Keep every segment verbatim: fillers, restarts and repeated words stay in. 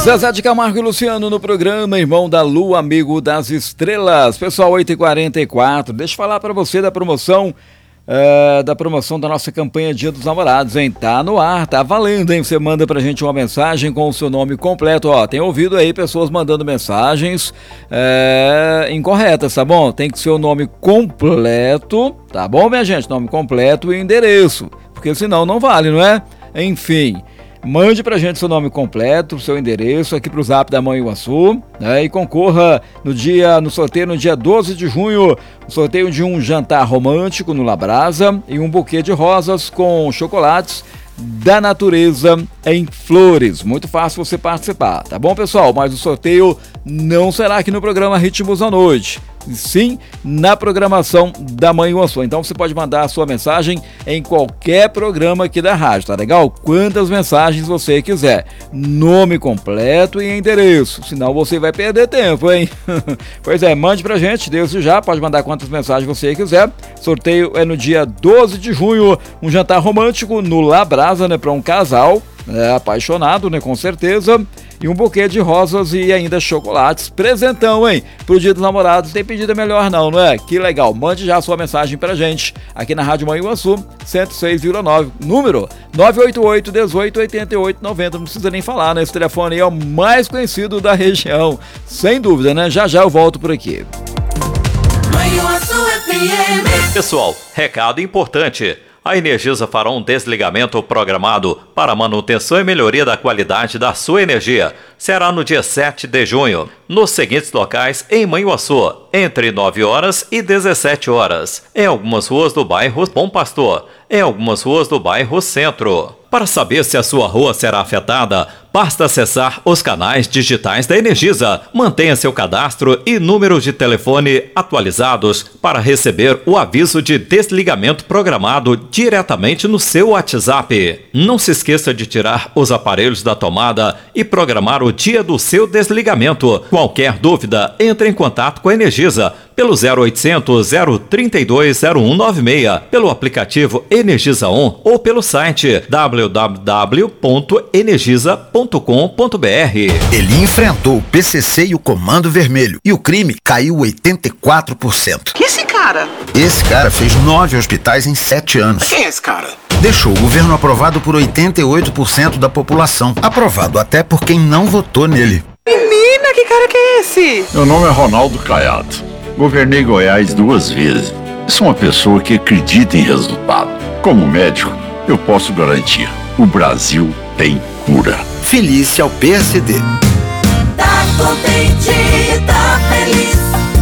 Zezé de Camargo e Luciano no programa Irmão da Lua, Amigo das Estrelas. Pessoal, oito e quarenta e quatro. Deixa eu falar para você da promoção, uh, da promoção da nossa campanha Dia dos Namorados, hein? Tá no ar, tá valendo, hein? Você manda pra gente uma mensagem com o seu nome completo. Ó, tem ouvido aí pessoas mandando mensagens uh, incorretas, tá bom? Tem que ser o nome completo, tá bom, minha gente? Nome completo e endereço, porque senão não vale, não é? Enfim... Mande pra gente seu nome completo, seu endereço aqui pro Zap da Manhuaçu, né? E concorra no dia, no sorteio no dia doze de junho, o sorteio de um jantar romântico no Labrasa e um buquê de rosas com chocolates da natureza em flores. Muito fácil você participar, tá bom, pessoal? Mas o sorteio não será aqui no programa Ritmos à Noite, sim na programação da Manhuaçu. Então você pode mandar a sua mensagem em qualquer programa aqui da rádio, tá legal? Quantas mensagens você quiser, nome completo e endereço, senão você vai perder tempo, hein? Pois é, mande pra gente, desde já, pode mandar quantas mensagens você quiser. Sorteio é no dia doze de junho, um jantar romântico no Labrasa, né, para um casal é, apaixonado, né, com certeza, e um buquê de rosas e ainda chocolates. Presentão, hein? Pro Dia dos Namorados, tem pedida melhor não, não é? Que legal. Mande já a sua mensagem pra gente aqui na Rádio Manhuaçu, cento e seis vírgula nove, número nove oito oito, dezoito, oitenta e oito, noventa. Não precisa nem falar, né? Esse telefone aí é o mais conhecido da região, sem dúvida, né? Já já eu volto por aqui. Manhuaçu F M. Pessoal, recado importante. A Energisa fará um desligamento programado para manutenção e melhoria da qualidade da sua energia. Será no dia sete de junho, nos seguintes locais em Manhuaçu, entre nove horas e dezessete horas, em algumas ruas do bairro Bom Pastor, em algumas ruas do bairro Centro. Para saber se a sua rua será afetada, basta acessar os canais digitais da Energisa. Mantenha seu cadastro e número de telefone atualizados para receber o aviso de desligamento programado diretamente no seu WhatsApp. Não se esqueça de tirar os aparelhos da tomada e programar o dia do seu desligamento. Qualquer dúvida, entre em contato com a Energisa pelo zero oitocentos, zero trinta e dois, zero um nove seis, pelo aplicativo Energisa On ou pelo site w w w ponto energisa ponto com ponto b r. Ele enfrentou o P C C e o Comando Vermelho e o crime caiu oitenta e quatro por cento. Que esse cara? Esse cara fez nove hospitais em sete anos. Quem é esse cara? Deixou o governo aprovado por oitenta e oito por cento da população. Aprovado até por quem não votou nele. Menina, que cara que é esse? Meu nome é Ronaldo Caiado. Governei Goiás duas vezes. Sou uma pessoa que acredita em resultado. Como médico, eu posso garantir: o Brasil tem cura. Feliz ao P S D. Tá contente, tá feliz.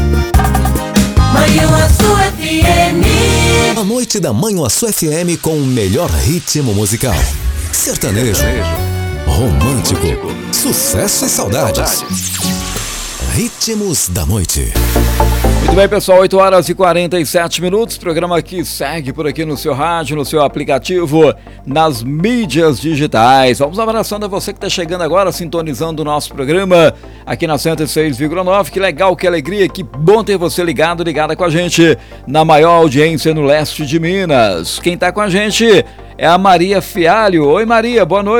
Manhuaçu F M. A noite da Manhuaçu F M com o melhor ritmo musical. Sertanejo, romântico, sucesso e saudades. Ritmos da noite. Muito bem, pessoal, oito horas e quarenta e sete minutos. O programa aqui segue por aqui no seu rádio, no seu aplicativo, nas mídias digitais. Vamos abraçando a você que está chegando agora, sintonizando o nosso programa aqui na cento e seis vírgula nove. Que legal, que alegria, que bom ter você ligado, ligada com a gente na maior audiência no leste de Minas. Quem está com a gente é a Maria Fialho. Oi, Maria, boa noite.